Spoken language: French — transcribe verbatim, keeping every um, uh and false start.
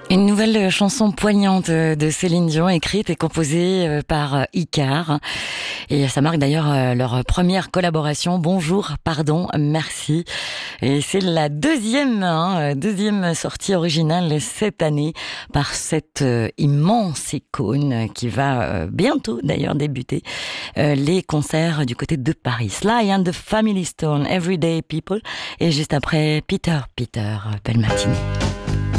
Une nouvelle chanson poignante de Céline Dion, écrite et composée par Icare. Et ça marque d'ailleurs leur première collaboration. Bonjour, pardon, merci. Et c'est la deuxième, hein, deuxième sortie originale cette année par cette immense icône qui va bientôt d'ailleurs débuter les concerts du côté de Paris. Sly and the Family Stone, Everyday People. Et juste après, Peter, Peter, belle matinée.